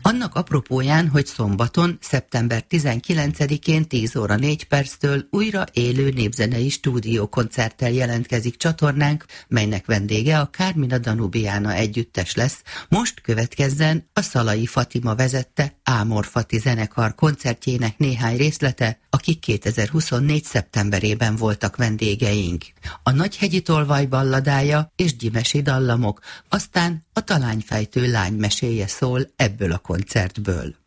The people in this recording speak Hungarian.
Annak apropóján, hogy szombaton, szeptember 19-én 10 óra 4 perctől újra élő népzenei stúdiókoncerttel jelentkezik csatornánk, melynek vendége a Carmina Danubiana együttes lesz. Most következzen a Szalai Fatima vezette Ámor Fati zenekar koncertjének néhány részlete, akik 2024. szeptemberében voltak vendégeink. A Nagyhegyi Tolvaj balladája és gyimesi dallamok, aztán a Talányfejtő lány meséje szól ebből a koncertből.